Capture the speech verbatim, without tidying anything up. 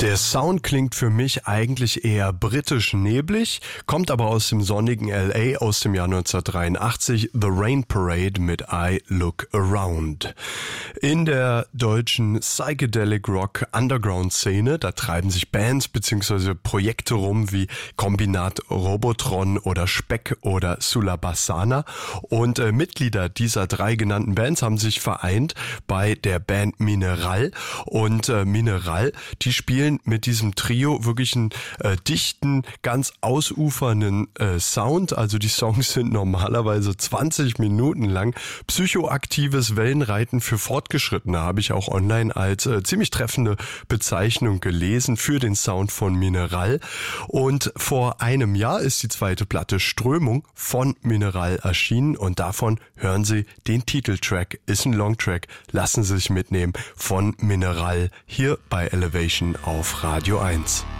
Der Sound klingt für mich eigentlich eher britisch neblig, kommt aber aus dem sonnigen L A aus dem Jahr neunzehnhundertdreiundachtzig, The Rain Parade mit I Look Around. In der deutschen Psychedelic Rock Underground Szene, da treiben sich Bands bzw. Projekte rum wie Kombinat Robotron oder Speck oder Sulabassana und äh, Mitglieder dieser drei genannten Bands haben sich vereint bei der Band Mineral und äh, Mineral, die spielen mit diesem Trio wirklich einen äh, dichten, ganz ausufernden äh, Sound. Also die Songs sind normalerweise zwanzig Minuten lang. Psychoaktives Wellenreiten für Fortgeschrittene habe ich auch online als äh, ziemlich treffende Bezeichnung gelesen für den Sound von Mineral. Und vor einem Jahr ist die zweite Platte Strömung von Mineral erschienen und davon hören Sie den Titeltrack. Ist ein Longtrack. Lassen Sie sich mitnehmen von Mineral hier bei Elevation auf Radio eins.